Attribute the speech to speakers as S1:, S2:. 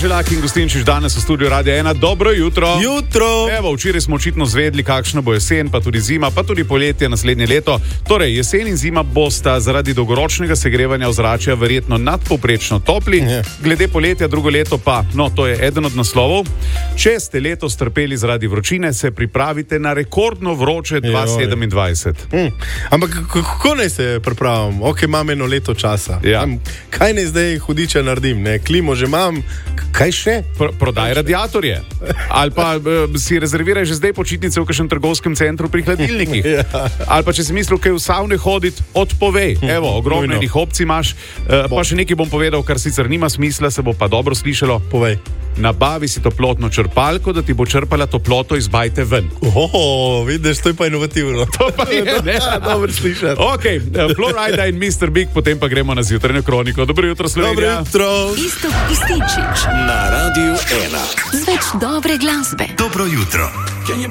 S1: Anželak in Gostinčič danes v studiu Radia 1. Dobro jutro.
S2: Jutro.
S1: Evo, včeraj smo očitno zvedli, kakšna bo jesen, pa tudi zima, pa tudi poletje naslednje leto. Torej, jesen in zima bosta zaradi dolgoročnega segrevanja ozračja verjetno nadpovprečno topli. Glede poletja drugo leto pa, to je eden od naslovov. Če ste letos trpeli zaradi vročine, se pripravite na rekordno vroče 2027.
S2: Ampak kako naj se pripravim? Ok, imam eno leto časa.
S1: Ja.
S2: Kaj naj zdaj hudiča naredim? Klimo že imam, kaj še?
S1: Prodaj radiatorje. Ali pa si rezerviraj že zdaj počitnice v kakšnem trgovskem centru pri hladilnikih. Ali pa če si mislil, kaj v savne hoditi, odpovej. Evo, ogromno enih opcij imaš. Pa še nekaj bom povedal, kar sicer nima smisla, se bo pa dobro slišalo.
S2: Povej.
S1: Nabavi si toplotno črpalko, da ti bo črpala toploto iz bajte ven.
S2: Vidiš, to je pa inovativno.
S1: To pa je, ne?
S2: Dobro slišati.
S1: Ok, Florida in Mr. Big, potem pa gremo na zjutrajno kroniko. Dobro jutro, Slovenija.
S2: Dobro jutro.
S3: Iztok Gostinčič
S4: Na Radiu 1.
S3: z več dobre glasbe.
S4: Dobro jutro.